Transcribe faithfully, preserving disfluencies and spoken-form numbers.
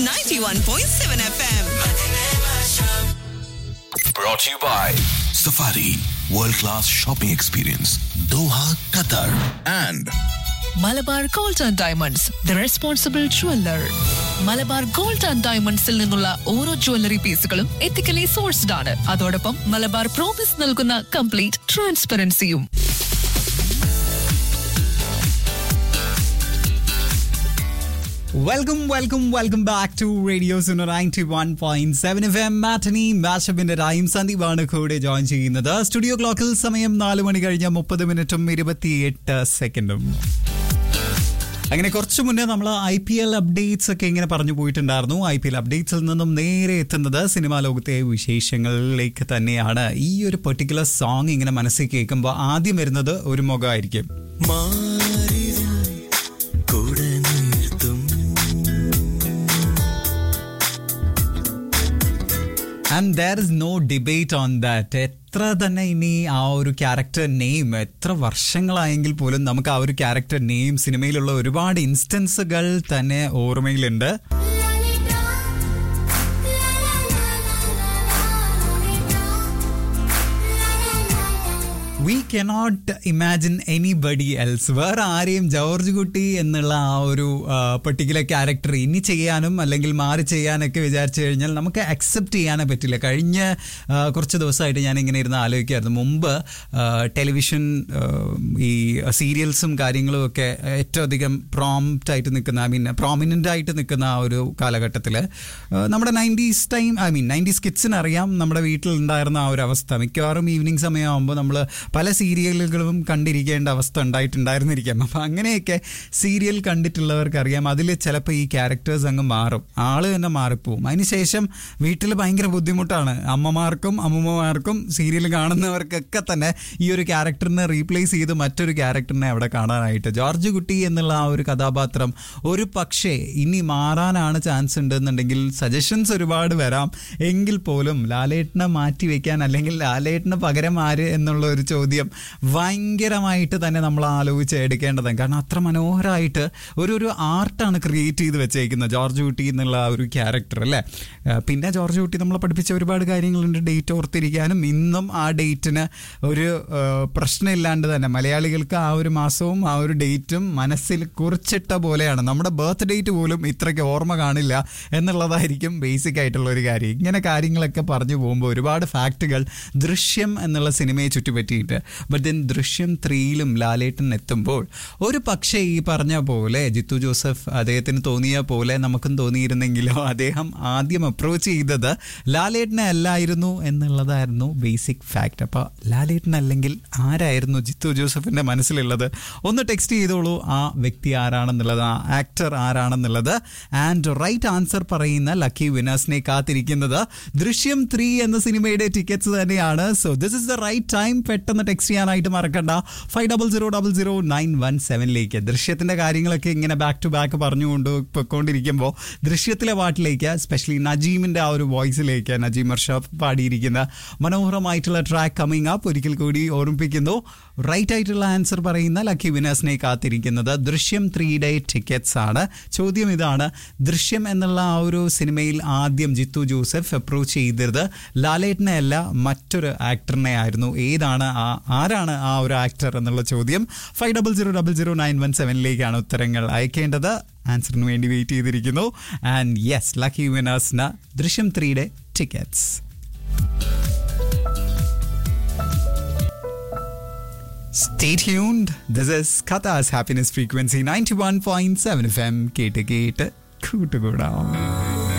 ninety-one point seven F M. Brought to you by Safari World Class Shopping Experience, Doha, Qatar, and Malabar gold and diamonds the responsible jeweller. Malabar gold and ഡയമണ്ട്സിൽ നിന്നുള്ള ഓരോ jewellery പീസുകളും ethically sourced ആണ്. അതോടൊപ്പം Malabar promise നൽകുന്ന complete ട്രാൻസ്പെറൻസിയും. Welcome welcome welcome back to radio Suno ninety one point seven F M matinee മാഷപ്പിന്റെ time. സന്ദീപാണ് കൂടെ join ചെയ്യുന്നത്. Studio ക്ലോക്കിൽ സമയം നാല് മണി കഴിഞ്ഞ മുപ്പത് മിനിറ്റും ഇരുപത്തിയെട്ട് സെക്കൻഡും. അങ്ങനെ കുറച്ചു മുന്നേ നമ്മൾ ഐ പി എൽ അപ്ഡേറ്റ്സ് ഒക്കെ ഇങ്ങനെ പറഞ്ഞു പോയിട്ടുണ്ടായിരുന്നു. ഐ പി എൽ അപ്ഡേറ്റ്സിൽ നിന്നും നേരെ എത്തുന്നത് സിനിമാ ലോകത്തെ വിശേഷങ്ങളിലേക്ക് തന്നെയാണ്. ഈ ഒരു പെർട്ടിക്കുലർ സോങ് ഇങ്ങനെ മനസ്സിൽ കേൾക്കുമ്പോൾ ആദ്യം വരുന്നത് ഒരു മുഖമായിരിക്കും. And there is no debate on that. എത്ര തന്നെ ഇനി ആ ഒരു ക്യാരക്ടർ നെയിം എത്ര വർഷങ്ങളായെങ്കിൽ പോലും നമുക്ക് ആ ഒരു ക്യാരക്ടർ നെയിം സിനിമയിലുള്ള ഒരുപാട് ഇൻസ്റ്റൻസുകൾ തന്നെ ഓർമ്മയിലുണ്ട്. We cannot imagine anybody else. വേറെ ആരെയും ജോർജ് കുട്ടി എന്നുള്ള ആ ഒരു പെർട്ടിക്കുലർ ക്യാരക്ടർ ഇനി ചെയ്യാനും അല്ലെങ്കിൽ മാറി ചെയ്യാനൊക്കെ വിചാരിച്ചു കഴിഞ്ഞാൽ നമുക്ക് അക്സെപ്റ്റ് ചെയ്യാനേ പറ്റില്ല. കഴിഞ്ഞ കുറച്ച് ദിവസമായിട്ട് ഞാൻ ഇങ്ങനെ ഇരുന്ന് ആലോചിക്കായിരുന്നു. മുമ്പ് ടെലിവിഷൻ ഈ സീരിയൽസും കാര്യങ്ങളും ഒക്കെ ഏറ്റവും അധികം പ്രോംപ്റ്റ് ആയിട്ട് നിൽക്കുന്ന ഐ മീൻ പ്രോമിനൻ്റ് ആയിട്ട് നിൽക്കുന്ന ആ ഒരു കാലഘട്ടത്തിൽ നമ്മുടെ nineties time I mean nineties കിഡ്സിന് അറിയാം നമ്മുടെ വീട്ടിൽ ഉണ്ടായിരുന്ന ആ ഒരു അവസ്ഥ. മിക്കവാറും ഈവനിങ് സമയമാകുമ്പോൾ നമ്മൾ പല സീരിയലുകളും കണ്ടിരിക്കേണ്ട അവസ്ഥ ഉണ്ടായിട്ടുണ്ടായിരുന്നിരിക്കാം. അപ്പം അങ്ങനെയൊക്കെ സീരിയൽ കണ്ടിട്ടുള്ളവർക്കറിയാം അതിൽ ചിലപ്പോൾ ഈ ക്യാരക്ടേഴ്സ് അങ്ങ് മാറും, ആള് തന്നെ മാറിപ്പോവും. അതിനുശേഷം വീട്ടിൽ ഭയങ്കര ബുദ്ധിമുട്ടാണ് അമ്മമാർക്കും അമ്മൂമ്മമാർക്കും സീരിയൽ കാണുന്നവർക്കൊക്കെ തന്നെ ഈ ഒരു ക്യാരക്ടറിനെ റീപ്ലേസ് ചെയ്ത് മറ്റൊരു ക്യാരക്ടറിനെ അവിടെ കാണാനായിട്ട്. ജോർജ് കുട്ടി എന്നുള്ള ആ ഒരു കഥാപാത്രം ഒരു പക്ഷേ ഇനി മാറാനാണ് ചാൻസ് ഉണ്ടെന്നുണ്ടെങ്കിൽ സജഷൻസ് ഒരുപാട് വരാം. എങ്കിൽ പോലും ലാലേട്ടനെ മാറ്റി വെക്കാൻ അല്ലെങ്കിൽ ലാലേട്ടന് പകരം ആര് എന്നുള്ള ഒരു ചോദ്യം ഭയങ്കരമായിട്ട് തന്നെ നമ്മൾ ആലോചിച്ച് എടുക്കേണ്ടതാണ്. കാരണം അത്ര മനോഹരമായിട്ട് ഒരു ഒരു ആർട്ടാണ് ക്രിയേറ്റ് ചെയ്ത് വെച്ചേക്കുന്നത് ജോർജ് കുട്ടി എന്നുള്ള ആ ഒരു ക്യാരക്ടർ അല്ലേ. പിന്നെ ജോർജ് കുട്ടി നമ്മളെ പഠിപ്പിച്ച ഒരുപാട് കാര്യങ്ങളുണ്ട്. ഡേറ്റ് ഓർത്തിരിക്കാനും ഇന്നും ആ ഡേറ്റിന് ഒരു പ്രശ്നമില്ലാണ്ട് തന്നെ മലയാളികൾക്ക് ആ ഒരു മാസവും ആ ഒരു ഡേറ്റും മനസ്സിൽ കുറിച്ചിട്ട പോലെയാണ്. നമ്മുടെ ബർത്ത് ഡേറ്റ് പോലും ഇത്രയ്ക്ക് ഓർമ്മ കാണില്ല എന്നുള്ളതായിരിക്കും ബേസിക് ആയിട്ടുള്ള ഒരു കാര്യം. ഇങ്ങനെ കാര്യങ്ങളൊക്കെ പറഞ്ഞു പോകുമ്പോൾ ഒരുപാട് ഫാക്റ്റുകൾ ദൃശ്യം എന്നുള്ള സിനിമയെ ചുറ്റിപ്പറ്റിയിട്ട് ബട്ട് ദെൻ ദൃശ്യം ത്രീയിലും ലാലേട്ടൻ എത്തുമ്പോൾ ഒരു പക്ഷേ ഈ പറഞ്ഞ പോലെ ജിത്തു ജോസഫ് അദ്ദേഹത്തിന് തോന്നിയ പോലെ നമുക്കും തോന്നിയിരുന്നെങ്കിലോ അദ്ദേഹം ആദ്യം അപ്രോച്ച് ചെയ്തത് ലാലേട്ടനെ അല്ലായിരുന്നു എന്നുള്ളതായിരുന്നു ബേസിക് ഫാക്ട്. അപ്പോൾ ലാലേട്ടൻ അല്ലെങ്കിൽ ആരായിരുന്നു ജിത്തു ജോസഫിൻ്റെ മനസ്സിലുള്ളത്? ഒന്ന് ടെക്സ്റ്റ് ചെയ്തോളൂ ആ വ്യക്തി ആരാണെന്നുള്ളത്, ആ ആക്ടർ ആരാണെന്നുള്ളത്. ആൻഡ് റൈറ്റ് ആൻസർ പറയുന്ന ലക്കി വിനേഴ്സിനെ കാത്തിരിക്കുന്നത് ദൃശ്യം ത്രീ എന്ന സിനിമയുടെ ടിക്കറ്റ്സ് തന്നെയാണ്. So this is the right time. പെട്ടെന്ന് ടെക്സ്റ്റ് ചെയ്യാനായിട്ട് മറക്കണ്ട five double zero double zero nine one സെവനിലേക്ക്. ദൃശ്യത്തിൻ്റെ കാര്യങ്ങളൊക്കെ ഇങ്ങനെ ബാക്ക് ടു ബാക്ക് പറഞ്ഞുകൊണ്ട് പൊയ്ക്കൊണ്ടിരിക്കുമ്പോൾ ദൃശ്യത്തിലെ പാട്ടിലേക്ക് സ്പെഷ്യലി നജീമിൻ്റെ ആ ഒരു വോയിസിലേക്ക് നജീം അർഷാഫ് പാടിയിരിക്കുന്ന മനോഹരമായിട്ടുള്ള ട്രാക്ക് കമ്മിങ് അപ്പ് ഒരിക്കൽ കൂടി ഓർമ്മിപ്പിക്കുന്നു. റൈറ്റ് ആയിട്ടുള്ള ആൻസർ പറയുന്ന ലക്കി വിനേഴ്സിനെ കാത്തിരിക്കുന്നത് ദൃശ്യം ത്രീയുടെ ടിക്കറ്റ്സ് ആണ്. ചോദ്യം ഇതാണ്, ദൃശ്യം എന്നുള്ള ആ ഒരു സിനിമയിൽ ആദ്യം ജിത്തു ജോസഫ് അപ്രോച്ച് ചെയ്തത് ലാലേട്ടനെ അല്ല മറ്റൊരു ആക്ടറിനെ ആയിരുന്നു. ഏതാണ് ആ ആരാണ് ആ ഒരു ആക്ടർ എന്നുള്ള ചോദ്യം five double zero double zero nine one സെവനിലേക്കാണ് ഉത്തരങ്ങൾ അയക്കേണ്ടത്. ആൻസറിന് വേണ്ടി വെയിറ്റ് ചെയ്തിരിക്കുന്നു. ആൻഡ് യെസ്, ലക്കി വിനേഴ്സിന് ദൃശ്യം ത്രീയുടെ tickets. Stay tuned. This is Qatar's Happiness Frequency ninety-one point seven F M. കേട്ട് കേട്ട് കൂട്ടുകൂടാം.